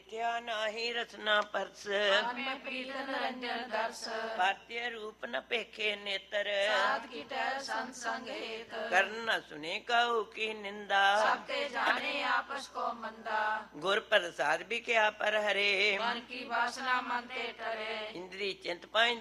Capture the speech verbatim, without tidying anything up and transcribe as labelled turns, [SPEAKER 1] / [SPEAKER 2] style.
[SPEAKER 1] ਮਿਥਿਆ ਨਾਹੀ ਰਸਨਾ ਪਰਸ
[SPEAKER 2] ਮਨ ਮੈਂ ਪ੍ਰੀਤ ਨਿਰੰਜਨ ਦਰਸ
[SPEAKER 1] ਪਾਤਿ ਰੂਪ ਨ ਭੇਖੇ ਨੇਤਰ
[SPEAKER 2] ਸਾਧ ਕੀਟੈ ਸੰਤ ਸੰਗ ਹੇਤ
[SPEAKER 1] ਕਰਨ ਨ ਸੁਨੇ ਕਹੂ ਕੀ ਨਿੰਦਾ
[SPEAKER 2] ਸਭ ਤੇ ਜਾਣੇ ਆਪਸ ਕੋ ਮੰਦਾ
[SPEAKER 1] ਗੁਰ ਪ੍ਰਸਾਦ ਵੀ ਕਿਆ ਪਰ ਹਰੇ
[SPEAKER 2] ਮਨ ਕੀ ਵਾਸਨਾ ਮਨ ਤੇ ਟਰੇ
[SPEAKER 1] ਇੰਦਰੀ ਚਿੰਤ ਪਾਇ